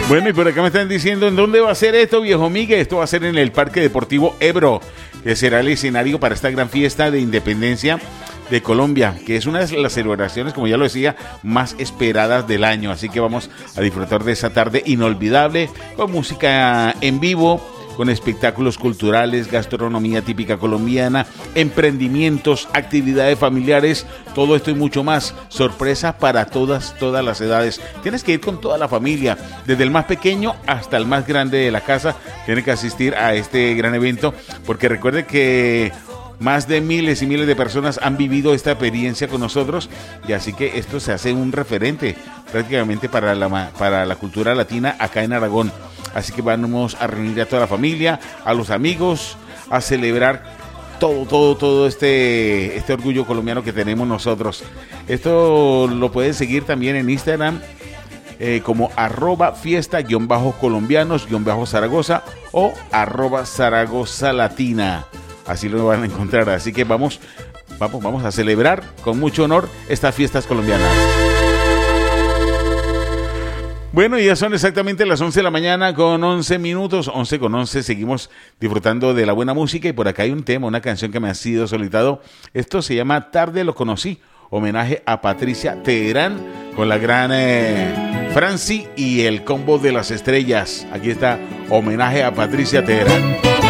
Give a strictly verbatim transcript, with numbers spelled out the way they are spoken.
Bueno, y por acá me están diciendo, ¿en dónde va a ser esto, viejo Miguel? Esto va a ser en el Parque Deportivo Ebro, que será el escenario para esta gran fiesta de independencia de Colombia, que es una de las celebraciones, como ya lo decía, más esperadas del año. Así que vamos a disfrutar de esa tarde inolvidable, con música en vivo, con espectáculos culturales, gastronomía típica colombiana, emprendimientos, actividades familiares, todo esto y mucho más. Sorpresa para todas, todas las edades. Tienes que ir con toda la familia, desde el más pequeño hasta el más grande de la casa. Tiene que asistir a este gran evento, porque recuerde que más de miles y miles de personas han vivido esta experiencia con nosotros, y así que esto se hace un referente prácticamente para la, para la cultura latina acá en Aragón. Así que vamos a reunir a toda la familia, a los amigos, a celebrar todo, todo, todo este, este orgullo colombiano que tenemos nosotros. Esto lo pueden seguir también en Instagram eh, como arroba fiesta guión bajo colombianos guión bajo Zaragoza o arroba Zaragoza Latina. Así lo van a encontrar. Así que vamos, vamos, vamos a celebrar con mucho honor estas fiestas colombianas. Bueno, ya son exactamente las once de la mañana con once minutos, once con once, seguimos disfrutando de la buena música y por acá hay un tema, una canción que me ha sido solicitado. Esto se llama Tarde lo conocí, homenaje a Patricia Teherán con la gran eh, Franci y el combo de las estrellas. Aquí está, homenaje a Patricia Teherán.